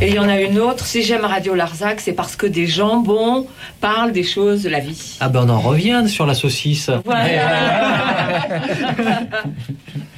il y en a une autre. Si j'aime Radio Larzac, c'est parce que des jambons parlent des choses de la vie. Ah ben on en revient sur la saucisse. Voilà.